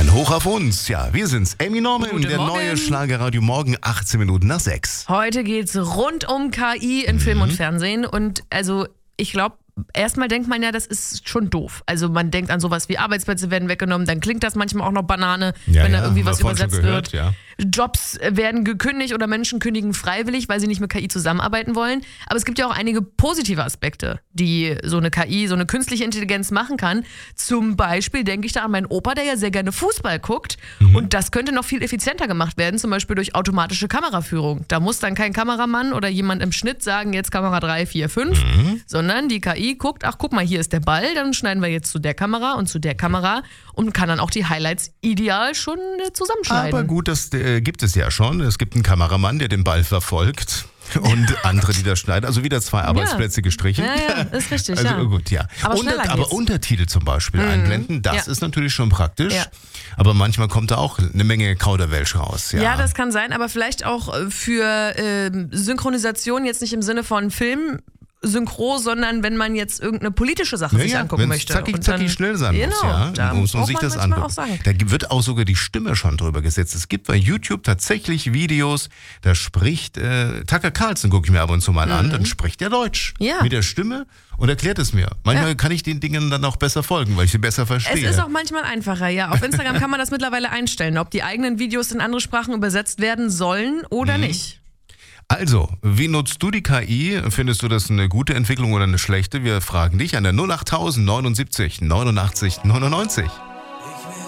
Ein Hoch auf uns. Ja, wir sind's. Amy Norman, Guten der Morgen. neue Schlagerradio Morgen, 18 Minuten nach 6. Heute geht's rund um KI in Film und Fernsehen und also ich glaube, erstmal denkt man ja, das ist schon doof. Also man denkt an sowas wie Arbeitsplätze werden weggenommen, dann klingt das manchmal auch noch Banane, wenn da irgendwie was übersetzt wird. Ja. Jobs werden gekündigt oder Menschen kündigen freiwillig, weil sie nicht mit KI zusammenarbeiten wollen. Aber es gibt ja auch einige positive Aspekte, die so eine KI, so eine künstliche Intelligenz machen kann. Zum Beispiel denke ich da an meinen Opa, der ja sehr gerne Fußball guckt. Und das könnte noch viel effizienter gemacht werden, zum Beispiel durch automatische Kameraführung. Da muss dann kein Kameramann oder jemand im Schnitt sagen, jetzt Kamera 3, 4, 5, sondern die KI guckt, ach guck mal, hier ist der Ball, dann schneiden wir jetzt zu der Kamera und zu der Kamera und kann dann auch die Highlights ideal schon zusammenschneiden. Aber gut, das gibt es ja schon. Es gibt einen Kameramann, der den Ball verfolgt. Und andere, die das schneiden. Also wieder 2 Arbeitsplätze gestrichen. Ja, ist richtig, also ja. gut, ja. Aber schneller Aber geht's. Untertitel zum Beispiel einblenden, das Ja. ist natürlich schon praktisch. Ja. Aber manchmal kommt da auch eine Menge Kauderwelsch raus. Ja, das kann sein, aber vielleicht auch für Synchronisation jetzt nicht im Sinne von Film, Synchro, sondern wenn man jetzt irgendeine politische Sache sich angucken wenn's möchte. Zackig, Und dann- zackig schnell sein muss, Genau, ja. da Muss man braucht sich das manchmal angucken. auch sagen. Da wird auch sogar die Stimme schon drüber gesetzt. Es gibt bei YouTube tatsächlich Videos, da spricht Tucker Carlson, gucke ich mir ab und zu mal an, dann spricht er Deutsch Ja. mit der Stimme und erklärt es mir. Manchmal kann ich den Dingen dann auch besser folgen, weil ich sie besser verstehe. Es ist auch manchmal einfacher, ja. Auf Instagram kann man das mittlerweile einstellen, ob die eigenen Videos in andere Sprachen übersetzt werden sollen oder nicht. Also, wie nutzt du die KI? Findest du das eine gute Entwicklung oder eine schlechte? Wir fragen dich an der 08000 79 89 99.